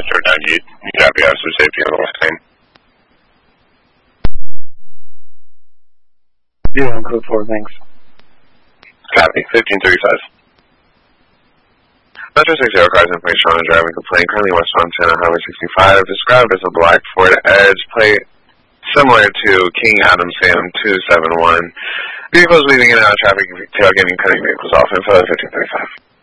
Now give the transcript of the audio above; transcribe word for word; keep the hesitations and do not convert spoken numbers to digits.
Metro ninety-eight. You copy us for safety on the west lane. Yeah, I'm code four, thanks. Copy, fifteen thirty-five. Metro six zero cars information on a driving complaint. Currently west Montana Highway sixty-five. Described as a black Ford Edge plate similar to King Adam Sam two seven one. Vehicles weaving in and out of traffic, tailgating, cutting vehicles off. Info fifteen thirty-five.